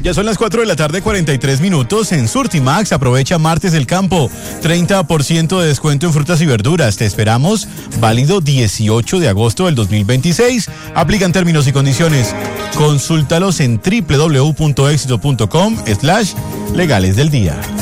Ya son las 4 de la tarde, 43 minutos. En Surtimax aprovecha martes del campo. 30% de descuento en frutas y verduras. Te esperamos. Válido 18 de agosto del 2026. Aplican términos y condiciones. Consúltalos en www.exito.com/legales del día.